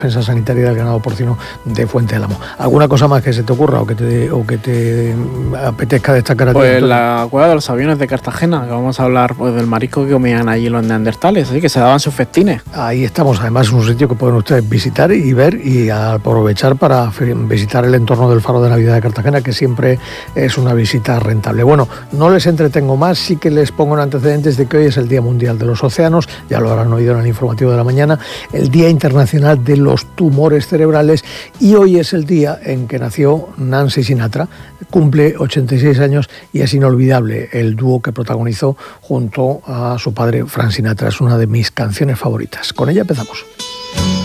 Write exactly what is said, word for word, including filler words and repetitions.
Defensa Sanitaria del Ganado Porcino de Fuente del Amo. ¿Alguna cosa más que se te ocurra o que te, o que te apetezca destacar a ti? Pues la cueva de los aviones de Cartagena, que vamos a hablar pues del marisco que comían allí los neandertales, así que se daban sus festines. Ahí estamos, además es un sitio que pueden ustedes visitar y ver y aprovechar para visitar el entorno del Faro de Navidad de Cartagena, que siempre es una visita rentable. Bueno, no les entretengo más, sí que les pongo en antecedentes de que hoy es el Día Mundial de los Océanos, ya lo habrán oído en el informativo de la mañana, el Día Internacional de los los tumores cerebrales, y hoy es el día en que nació Nancy Sinatra, cumple ochenta y seis años y es inolvidable el dúo que protagonizó junto a su padre Frank Sinatra. Es una de mis canciones favoritas. Con ella empezamos.